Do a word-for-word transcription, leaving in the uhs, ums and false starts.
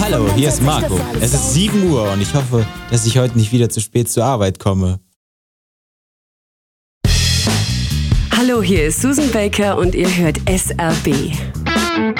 Hallo, hier ist Marco. Es ist sieben Uhr und ich hoffe, dass ich heute nicht wieder zu spät zur Arbeit komme. Hallo, hier ist Susan Baker und ihr hört S R B.